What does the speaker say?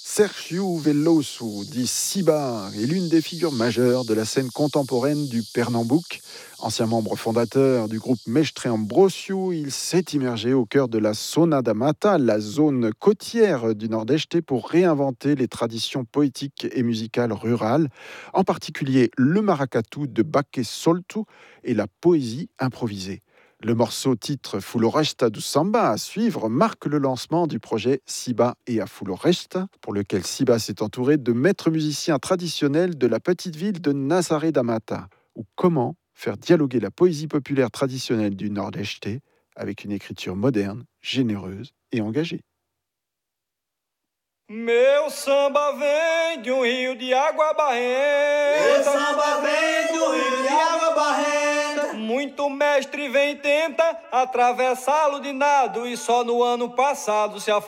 Sergio Veloso, dit Sibar, est l'une des figures majeures de la scène contemporaine du Pernambouc. Ancien membre fondateur du groupe Mestre Ambrosio, il s'est immergé au cœur de la Zona da Mata, la zone côtière du Nord-Est, pour réinventer les traditions poétiques et musicales rurales, en particulier le maracatu de Baque Soltu et la poésie improvisée. Le morceau titre Floresta do Samba à suivre marque le lancement du projet Siba et a Floresta, pour lequel Siba s'est entouré de maîtres musiciens traditionnels de la petite ville de Nazaré da Mata. Ou comment faire dialoguer la poésie populaire traditionnelle du Nord-Est avec une écriture moderne, généreuse et engagée. Meu samba vem de rio de água barrenta. Meu samba vem do rio de água barrenta. Muito mestre vem e tenta atravessá-lo de nado e só no ano passado se afogou.